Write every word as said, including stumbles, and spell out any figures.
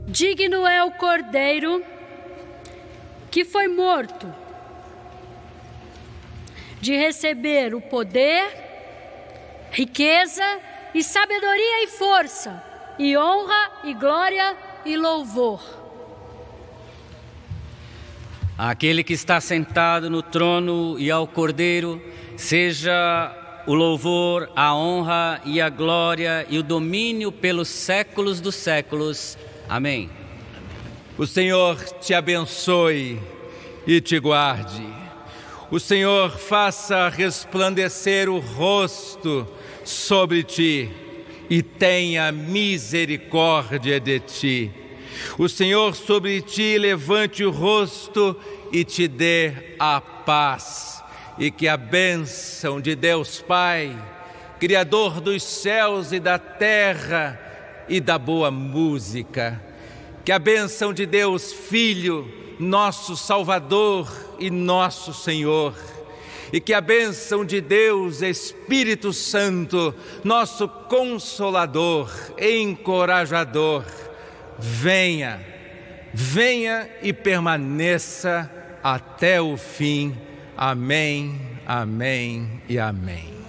Digno é o Cordeiro que foi morto de receber o poder, riqueza e sabedoria e força, e honra e glória e louvor. Aquele que está sentado no trono e ao Cordeiro, seja o louvor, a honra e a glória e o domínio pelos séculos dos séculos. Amém. O Senhor te abençoe e te guarde. O Senhor faça resplandecer o rosto sobre ti e tenha misericórdia de ti. O Senhor sobre ti levante o rosto e te dê a paz. E que a bênção de Deus Pai, Criador dos céus e da terra e da boa música, que a bênção de Deus Filho, nosso Salvador e nosso Senhor, e que a bênção de Deus Espírito Santo, nosso Consolador e Encorajador, venha, venha e permaneça até o fim. Amém, amém e amém.